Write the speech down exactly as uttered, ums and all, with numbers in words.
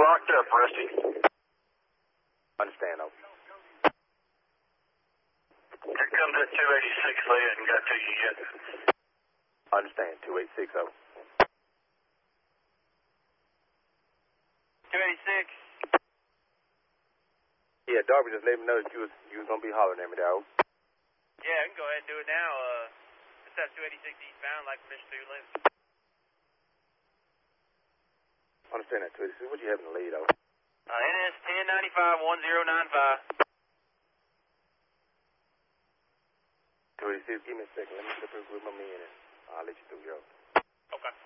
locked up, Rusty. Understand, over. Here comes that two eighty-six. They hadn't got to you yet. Understand, two eight six zero. two eighty-six. Yeah, Darby just let me know that you was, you was going to be hollering at me, dog. Yeah, I can go ahead and do it now. Uh, it's that two eighty-six eastbound, like permission to your left. Understand that, two eighty-six. What you have in the lead, over? Uh, N S ten ninety-five one zero nine five. two eighty-six, give me a second. Let me step in with my man and I'll let you through, yo.